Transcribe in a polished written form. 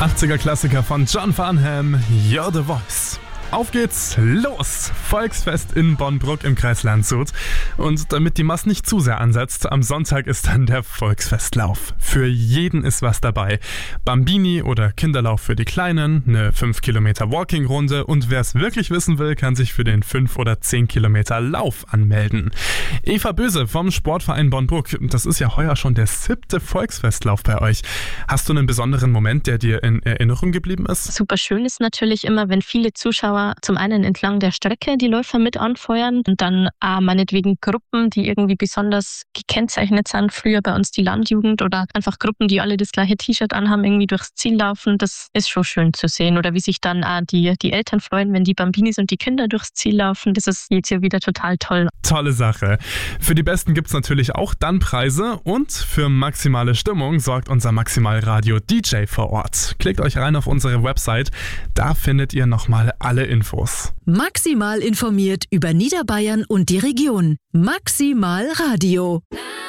80er-Klassiker von John Farnham, You're the Voice. Auf geht's, los! Volksfest in Bonn-Bruck im Kreis Landshut. Und damit die Masse nicht zu sehr ansetzt, am Sonntag ist dann der Volksfestlauf. Für jeden ist was dabei. Bambini oder Kinderlauf für die Kleinen, eine 5 Kilometer Walking-Runde und wer es wirklich wissen will, kann sich für den 5 oder 10 Kilometer Lauf anmelden. Eva Böse vom Sportverein Bonn-Bruck, das ist ja heuer schon der 7. Volksfestlauf bei euch. Hast du einen besonderen Moment, der dir in Erinnerung geblieben ist? Super schön ist natürlich immer, wenn viele Zuschauer zum einen entlang der Strecke die Läufer mit anfeuern und dann meinetwegen Gruppen, die irgendwie besonders gekennzeichnet sind, früher bei uns die Landjugend oder einfach Gruppen, die alle das gleiche T-Shirt anhaben, irgendwie durchs Ziel laufen. Das ist schon schön zu sehen. Oder wie sich dann die Eltern freuen, wenn die Bambinis und die Kinder durchs Ziel laufen. Das ist jetzt hier wieder total toll. Tolle Sache. Für die Besten gibt's natürlich auch dann Preise und für maximale Stimmung sorgt unser Maximalradio-DJ vor Ort. Klickt euch rein auf unsere Website, da findet ihr nochmal alle Infos. Maximal informiert über Niederbayern und die Region. Maximal Radio.